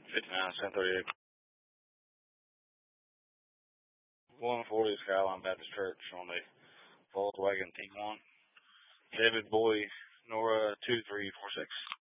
59, 1038. 140 Skyline Baptist Church on the Volkswagen T1. David Boy, Nora 2346.